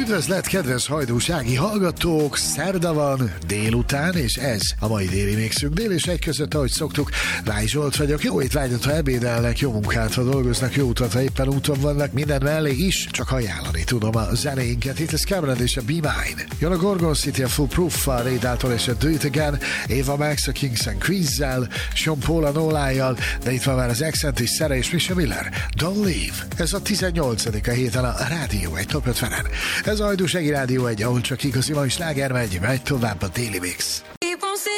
Üdvözlet, kedves hajdúsági hallgatók! Szerda van, délután, és ez a mai déli mixünk. Dél és egy között, ahogy szoktuk, Láj Zsolt vagyok. Jó étvágyat, ha ebédelnek, jó munkát, ha dolgoznak, jó utat, ha éppen úton vannak, minden mellé is, csak ajánlani tudom a zenéinket. Itt lesz Cameron és a Be Mine. Jön a Gorgon City a Full Proof-fal, Ray Dalton és a Do It Again, Ava Max a Kings and Queens-zel, Sean Paul a No-Lie-jal, de itt van már az Accent és Sarah és Misha Miller. Don't Leave. Ez a 18. a héten a Rádió egy Top 50-en. Ez a Hajdúsági Rádió egy, ahol csak igazi mai sláger megy tovább a Daily Mix.